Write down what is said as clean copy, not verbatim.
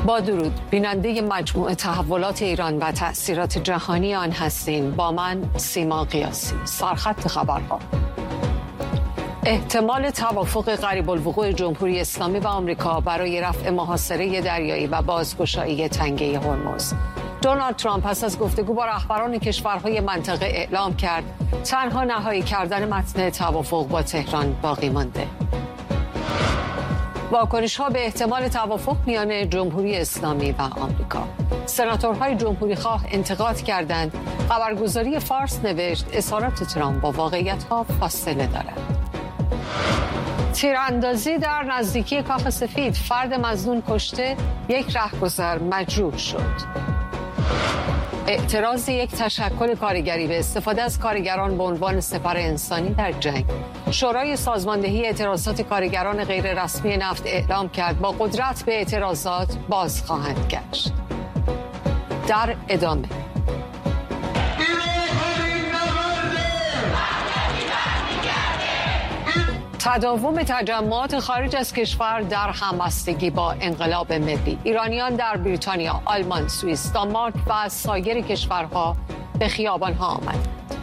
با درود، بیننده مجموعه تحولات ایران و تأثیرات جهانی آن هستیم. با من سیما قیاسی. سرخط خبرها: احتمال توافق قریب الوقوع جمهوری اسلامی و آمریکا برای رفع محاصره دریایی و بازگشایی تنگه هرمز. دونالد ترامپ پس از گفتگو با رهبران کشورهای منطقه اعلام کرد تنها نهایی کردن متن توافق با تهران باقی مانده. واکنش‌ها به احتمال توافق میان جمهوری اسلامی و آمریکا. سناتورهای جمهوری‌خواه انتقاد کردند خبرگزاری فارس نوشت اظهارات ترامپ با واقعیت‌ها فاصله دارد. تیراندازی در نزدیکی کاخ سفید، فرد مظنون کشته، یک رهگذر مجروح شد. اعتراض یک تشکل کارگری به استفاده از کارگران به عنوان سپر انسانی در جنگ. شورای سازماندهی اعتراضات کارگران غیررسمی نفت اعلام کرد با قدرت به اعتراضات باز خواهند گشت. در ادامه تداوم تجمعات خارج از کشور در همبستگی با انقلاب ملی. ایرانیان در بریتانیا، آلمان، سوئیس، دانمارک و سایر کشورها به خیابان‌ها آمدند.